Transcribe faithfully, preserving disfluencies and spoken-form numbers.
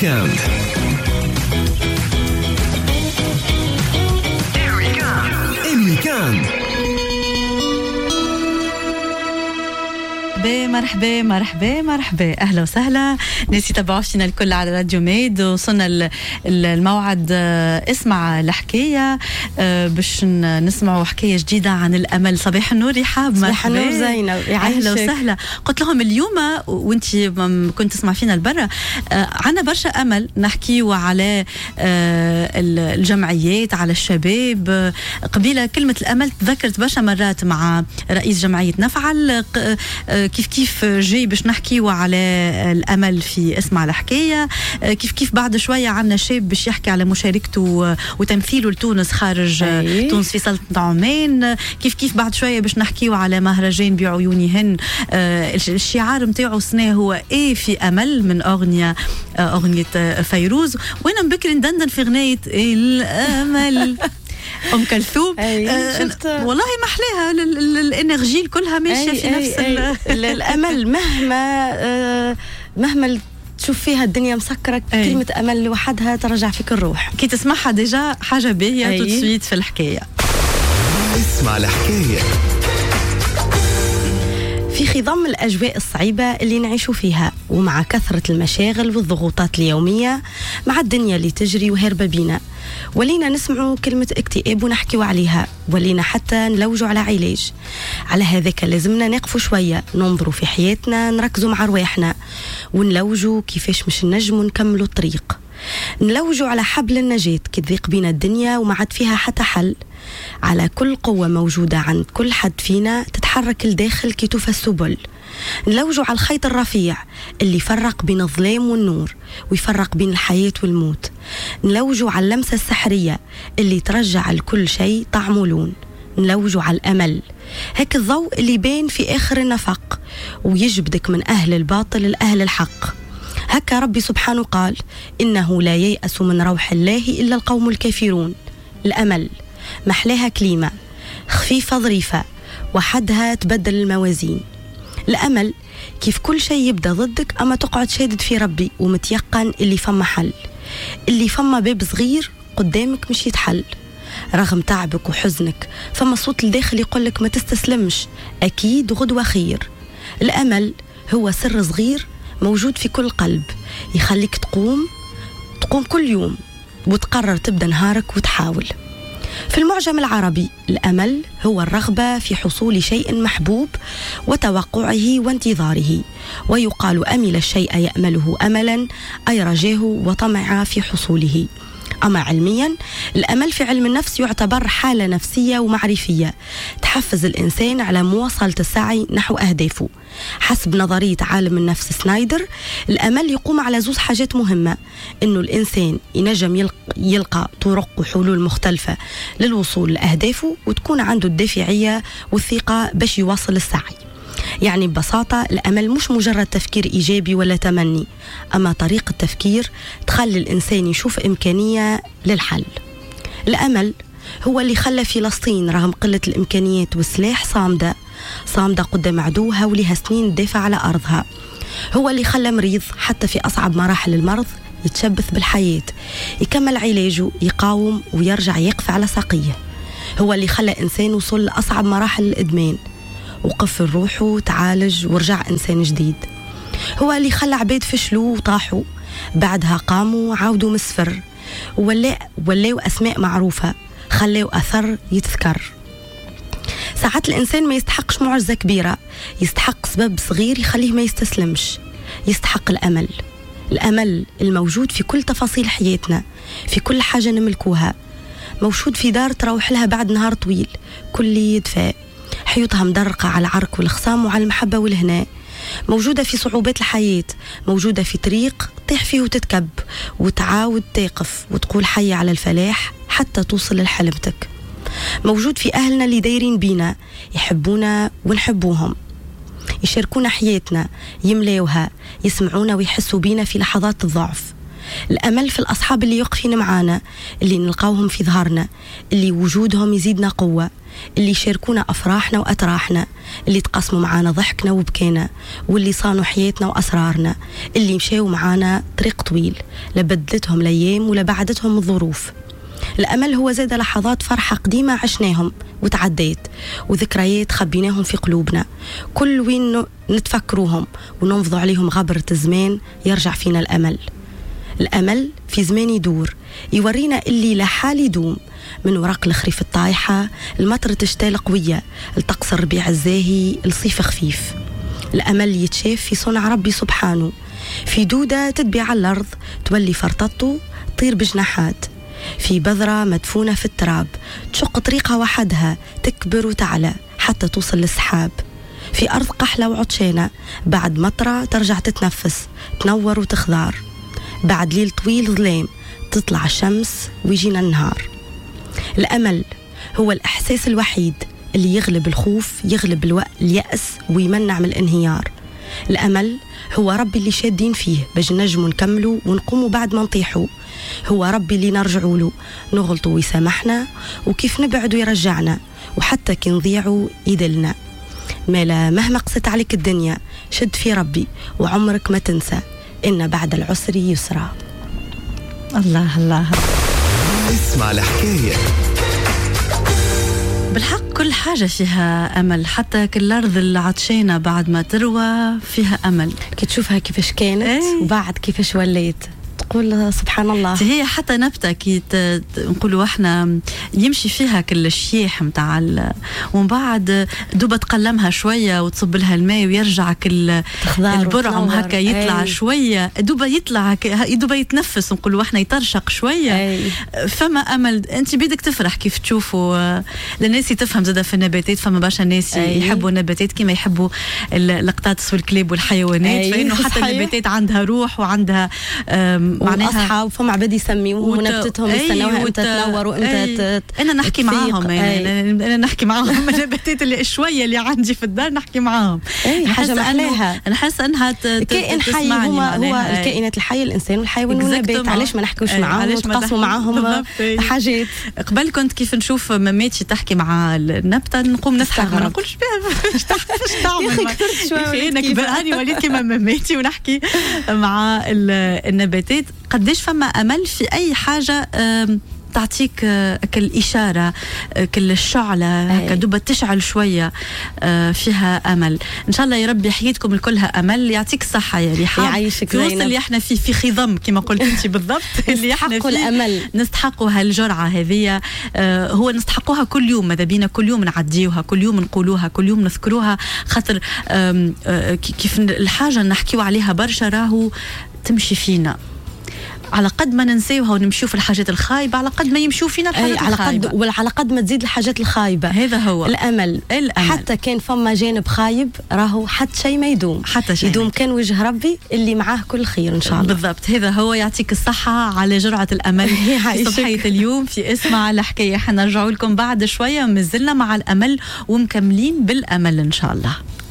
الويكاند. الويكاند مرحبا مرحبا مرحبا اهلا وسهلا ناس يتابعوا فينا الكل على راديو ميد. وصلنا الموعد اسمع الحكايه باش نسمعوا حكايه جديده عن الامل. صباح النور رحاب. صباح النور زينب. اهلا وسهلا. قلت لهم اليوم وانت كنت تسمع فينا البرة عنا برشا امل نحكيوا على الجمعيات على الشباب. قبيله كلمه الامل تذكرت برشا مرات مع رئيس جمعيه نفعل كيف كيف جاي باش نحكيوا على الأمل في اسمع الحكاية. كيف كيف بعد شوية عنا شاب باش يحكي على مشاركته وتمثيله لتونس خارج أيه. تونس في سلطنة عمان. كيف كيف بعد شوية باش نحكيوا على مهرجان بعيونهن. الشعار متاعه سنة هو ايه في أمل من أغنية أغنية فيروز. وانا مبكر ندندن في غناية الأمل أم كلثوم. شفت والله محلاها الانرجي كلها ماشيه في نفس الامل. مهما آه مهما تشوف فيها الدنيا مسكره أي. كلمه امل لوحدها ترجع فيك الروح كي تسمعها ديجا حاجه باهيه تسويت في الحكايه. اسمع الحكايه. في خضم الأجواء الصعيبة اللي نعيشوا فيها ومع كثرة المشاغل والضغوطات اليومية مع الدنيا اللي تجري وهربة بينا ولينا نسمعوا كلمة اكتئاب ونحكيوا عليها ولينا حتى نلوجوا على علاج. على هذاك لازمنا نقفوا شوية ننظروا في حياتنا نركزوا مع رواحنا ونلوجوا كيفاش مش نجموا نكملوا الطريق. نلوجوا على حبل النجاة كي تضيق بينا الدنيا وما عاد فيها حتى حل. على كل قوة موجودة عند كل حد فينا تتحرك الداخل كي توفى السبل. نلوجوا على الخيط الرفيع اللي يفرق بين الظلام والنور ويفرق بين الحياة والموت. نلوجوا على اللمسة السحرية اللي ترجع لكل شيء طعم ولون. نلوجوا على الأمل هيك الضوء اللي بين في آخر النفق ويجبدك من أهل الباطل لأهل الحق. هكا ربي سبحانه قال إنه لا ييأس من روح الله إلا القوم الكافرون. الأمل محلاها كلمة خفيفة ظريفة وحدها تبدل الموازين. الأمل كيف كل شيء يبدأ ضدك أما تقعد شادد في ربي ومتيقن اللي فما حل. اللي فما باب صغير قدامك مش يتحل رغم تعبك وحزنك. فما صوت الداخل يقولك ما تستسلمش أكيد غدوة خير. الأمل هو سر صغير موجود في كل قلب يخليك تقوم تقوم كل يوم وتقرر تبدأ نهارك وتحاول. في المعجم العربي الأمل هو الرغبة في حصول شيء محبوب وتوقعه وانتظاره. ويقال أمل الشيء يأمله أملا أي رجاه وطمع في حصوله. أما علميا الأمل في علم النفس يعتبر حالة نفسية ومعرفية تحفز الإنسان على مواصلة السعي نحو أهدافه. حسب نظرية عالم النفس سنايدر الأمل يقوم على زوز حاجات مهمة. إنه الإنسان ينجم يلقى, يلقى طرق وحلول مختلفة للوصول لأهدافه وتكون عنده الدافعية والثقة باش يواصل السعي. يعني ببساطة الأمل مش مجرد تفكير إيجابي ولا تمني أما طريقة تفكير تخلي الإنسان يشوف إمكانية للحل. الأمل هو اللي خلى فلسطين رغم قلة الإمكانيات والسلاح صامدة صامدة قدام عدوها ولها سنين تدافع على أرضها. هو اللي خلى مريض حتى في أصعب مراحل المرض يتشبث بالحياة يكمل علاجه يقاوم ويرجع يقف على ساقيه. هو اللي خلى إنسان وصل لأصعب مراحل الإدمان وقف الروح وتعالج ورجع إنسان جديد. هو اللي خلى عباد فشلوا وطاحوا بعدها قاموا وعاودوا مسفر ولا ولاو أسماء معروفة خلاو أثر يتذكر. ساعات الإنسان ما يستحقش معجزة كبيرة يستحق سبب صغير يخليه ما يستسلمش. يستحق الأمل. الأمل الموجود في كل تفاصيل حياتنا في كل حاجة نملكوها. موجود في دار تروح لها بعد نهار طويل كل يدفى حيوتها مدرقة على العرق والخصام وعلى المحبة والهناء. موجودة في صعوبات الحياة. موجودة في طريق تطيح فيه وتتكب وتعاود تقف وتقول حي على الفلاح حتى توصل لحلمتك. موجود في أهلنا اللي دايرين بينا يحبونا ونحبوهم يشاركونا حياتنا يملاوها يسمعونا ويحسوا بينا في لحظات الضعف. الأمل في الأصحاب اللي يقفين معانا، اللي نلقاوهم في ظهرنا، اللي وجودهم يزيدنا قوة، اللي يشاركونا أفراحنا وأتراحنا، اللي تقسموا معانا ضحكنا وبكينا، واللي صانوا حياتنا وأسرارنا، اللي مشاو معانا طريق طويل لبدلتهم الأيام ولبعدتهم الظروف. الأمل هو زاد لحظات فرحة قديمة عشناهم وتعديت، وذكريات خبيناهم في قلوبنا، كل وين نتفكروهم وننفضوا عليهم غبرة الزمان يرجع فينا الأمل. الأمل في زمان يدور يورينا اللي لحال يدوم، من ورق الخريف الطايحة المطر تشتال قوية، الطقس الربيع الزاهي الصيف خفيف. الأمل يتشاف في صنع ربي سبحانه، في دودة تدبي على الأرض تولي فرطته تطير بجناحات، في بذرة مدفونة في التراب تشق طريقها وحدها تكبر وتعلى حتى توصل للسحاب، في أرض قحلة وعطشانة بعد مطرة ترجع تتنفس تنور وتخضار، بعد ليل طويل ظلام تطلع الشمس ويجينا النهار. الأمل هو الإحساس الوحيد اللي يغلب الخوف، يغلب الو... اليأس ويمنع من الانهيار. الأمل هو ربي اللي شادين فيه باش نجموا نكملوا ونقوموا بعد ما نطيحوا، هو ربي اللي نرجعوا له نغلطوا ويسامحنا، وكيف نبعد ويرجعنا، وحتى كي نضيعوا يدلنا. مالا مهما قست عليك الدنيا شد في ربي وعمرك ما تنسى إن بعد العسر يسرى. الله الله. اسمع الحكاية. بالحق كل حاجة فيها أمل، حتى كل الأرض العطشانة بعد ما تروى فيها أمل. كي تشوفها كيفاش كانت ايه؟ وبعد كيفاش وليت تقول سبحان الله. هي حتى نبتة كي نقولوا احنا يمشي فيها كل الشيح متاع ومن بعد دوبة تقلمها شوية وتصب لها الماء ويرجع كل البرعم هكا يطلع أي. شوية دوبة يطلع دوبة يتنفس نقولوا احنا يترشق شوية أي. فما أمل. انت بيدك تفرح كيف تشوفوا الناس تفهم زادة في النباتات، فما برشا ناس أي. يحبوا النباتات كما يحبوا القطاطس والكلاب والحيوانات أي. فإنه حتى صحيح. النباتات عندها روح وعندها معناها أصحاب، فما عباد يسميوهم وت... ونبتتهم يستنوها امتى تنور وامتى ت... انا نحكي معاهم يعني انا نحكي معاهم النباتات اللي شويه اللي عندي في الدار نحكي معاهم. اي حاجه محلاها. انا حاسه انها كائن حي، هو هو الكائنات الحيه الانسان والحيوان والنبات، علاش ما نحكيوش معاهم ونتقاسموا معاهم حاجات. قبل كنت كيف نشوف ماماتي تحكي مع النبته نقوم نضحك ما نقولش بها ايش تعمل شويه انا كبراني وليت كيما ماماتي ونحكي مع النباتات. قديش فما أمل في أي حاجة تعطيك كالإشارة كل الشعلة هكا دوبة تشعل شوية فيها أمل. إن شاء الله يا رب يحييتكم الكلها أمل، يعطيك الصحة يا ريحان، يعيشك في وسط اللي احنا فيه في خضم كما قلت انت بالضبط اللي احنا فيه الأمل نستحقوا هالجرعة هذه، هو نستحقوها كل يوم، ماذا بينا كل يوم نعديوها، كل يوم نقولوها، كل يوم نذكروها، خاطر كيف الحاجة نحكيو عليها برشا راهو تمشي فينا، على قد ما ننسيوها ونمشيو في الحاجات الخايبة على قد ما يمشيو فينا الحاجات على الخايبة، قد وعلى قد ما تزيد الحاجات الخايبة. هذا هو الأمل. الأمل حتى كان فما جانب خايب راهو حتى شيء ما يدوم، حتى شيء يدوم كان وجه ربي اللي معاه كل خير إن شاء الله. بالضبط، هذا هو. يعطيك الصحة على جرعة الأمل صباحية اليوم في اسمع الحكاية. حنرجعوا لكم بعد شوية، مازلنا مع الأمل ومكملين بالأمل إن شاء الله.